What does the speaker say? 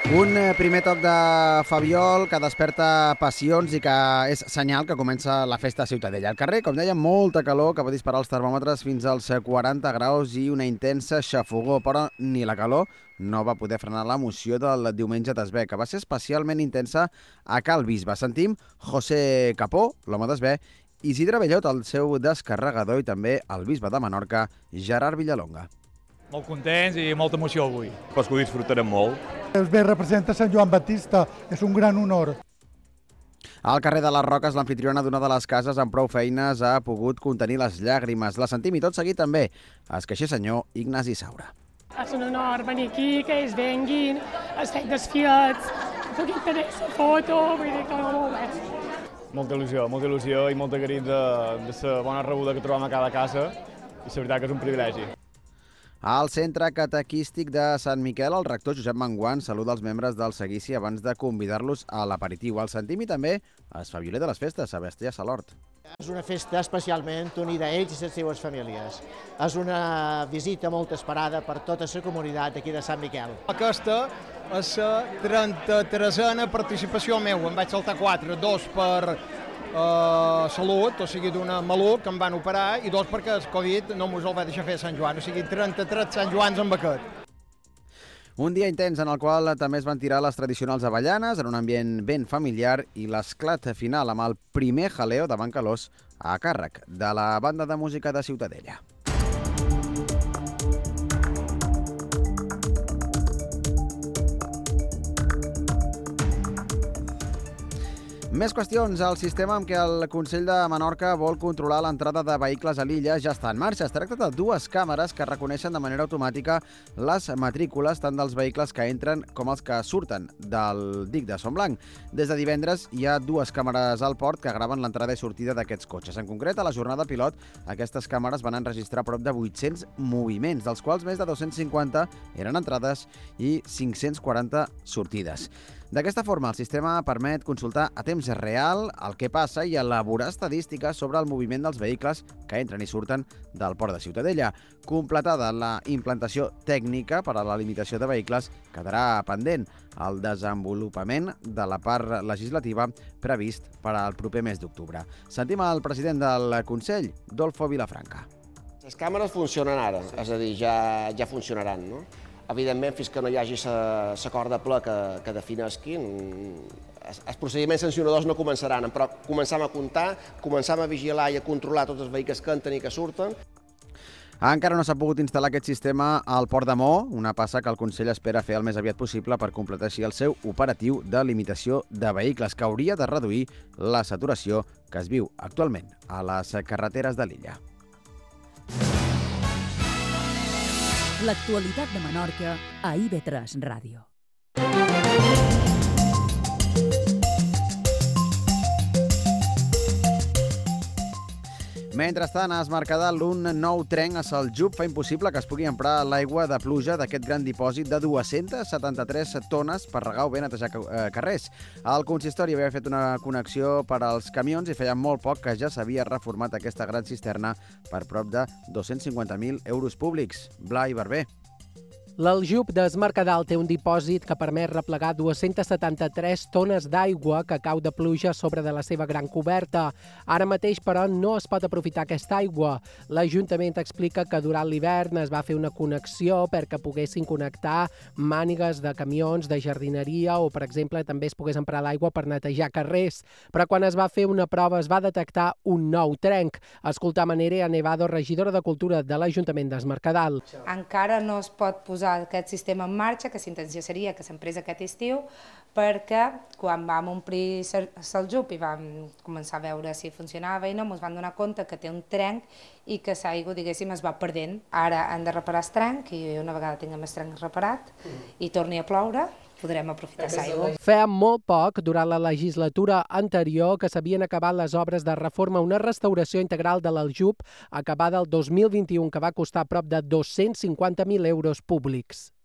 Un primer toc de Fabiol que desperta passions i que és senyal que comença la festa a Ciutadella. Al carrer, com deia, molta calor que va disparar els termòmetres fins als 40 graus i una intensa xafogor, però ni la calor no va poder frenar l'emoció del diumenge d'Esbé, que va ser especialment intensa a Cal Bisbe. Sentim José Capó, l'home d'Esbé, Isidre Bellot, el seu descarregador, i també el bisbe de Menorca, Gerard Villalonga. Molt contents i molta emoció avui. Pas que ho disfrutarem molt. Esbé representa Sant Joan Baptista, és un gran honor. Al carrer de les Roques, l'anfitriona d'una de les cases amb prou feines ha pogut contenir les llàgrimes. La sentim i tot seguit també es queixer senyor Ignasi Saura. És un honor venir aquí, que ells venguin, es feien desfiats, que puguin tenir la foto, vull dir que molt bé. Molta il·lusió i molt agraït de la bona rebuda que trobem a cada casa i la veritat que és un privilegi. Al centre catequístic de Sant Miquel, el rector Josep Manguant saluda els membres del seguici abans de convidar-los a l'aperitiu. El sentim i també es fabioler de les festes, Sebastià Salort. És una festa especialment unida a ells i les seves famílies. És una visita molt esperada per tota la comunitat aquí de Sant Miquel. Aquesta és la 33a participació meva. Em vaig saltar 4, 2 per salut, o sigui d'una maluc que em van operar, i 2 perquè el Covid no mos el va deixar fer a Sant Joan, o sigui 33 Sant Joans amb aquest. Un dia intens en el qual també es van tirar les tradicionals avellanes en un ambient ben familiar i l'esclat final amb el primer jaleo de Bancalós a càrrec de la banda de música de Ciutadella. Més qüestions. El sistema amb què el Consell de Menorca vol controlar l'entrada de vehicles a l'illa ja està en marxa. Es tracta de 2 càmeres que reconeixen de manera automàtica les matrícules tant dels vehicles que entren com els que surten del dic de Son Blanc. Des de divendres hi ha 2 càmeres al port que graven l'entrada i sortida d'aquests cotxes. En concret, a la jornada pilot, aquestes càmeres van enregistrar prop de 800 moviments, dels quals més de 250 eren entrades i 540 sortides. D'aquesta forma, el sistema permet consultar a temps real el que passa i elaborar estadístiques sobre el moviment dels vehicles que entren i surten del port de Ciutadella. Completada la implantació tècnica per a la limitació de vehicles, quedarà pendent el desenvolupament de la part legislativa previst per al proper mes d'octubre. Sentim el president del Consell, Dolfo Vilafranca. Les càmeres funcionen ara, és a dir, ja funcionaran, no? Evidentment, fins que no hi hagi l'acord de ple que definisquin, els procediments sancionadors no començaran, però començam a comptar, començam a vigilar i a controlar tots els vehicles que entren i que surten. Encara no s'ha pogut instal·lar aquest sistema al Port de Mó, una passa que el Consell espera fer el més aviat possible per completar així el seu operatiu de limitació de vehicles, que hauria de reduir la saturació que es viu actualment a les carreteres de l'illa. L'actualitat de Menorca a IB3 Ràdio. Mentrestant, a Es Mercadal, un nou tren a Saljup fa impossible que es pugui emprar l'aigua de pluja d'aquest gran dipòsit de 273 tones per regar o bé netejar carrers. El consistori havia fet una connexió per als camions i feia molt poc que ja s'havia reformat aquesta gran cisterna per prop de 250.000 euros públics. Blai Barber. L'Aljub d'Es Mercadal té un dipòsit que permet replegar 273 tones d'aigua que cau de pluja sobre de la seva gran coberta. Ara mateix, però, no es pot aprofitar aquesta aigua. L'Ajuntament explica que durant l'hivern es va fer una connexió perquè poguessin connectar mànigues de camions, de jardineria o, per exemple, també es pogués emprar l'aigua per netejar carrers. Però quan es va fer una prova es va detectar un nou trenc. Escoltam a Nerea Nevado, regidora de Cultura de l'Ajuntament d'Es Mercadal. Encara no es pot posar aquest sistema en marxa, que l'intenció seria que s'emprés aquest estiu, perquè quan vam omplir Saljup i vam començar a veure si funcionava i no, ens vam donar compte que té un trenc i que l'aigua, diguéssim, es va perdent. Ara hem de reparar el trenc i una vegada tinguem el trenc reparat i torni a ploure, podrem aprofitar l'aigua. Feia molt poc, durant la legislatura anterior, que s'havien acabat les obres de reforma, una restauració integral de l'Aljub acabada el 2021, que va costar prop de 250.000 euros públics.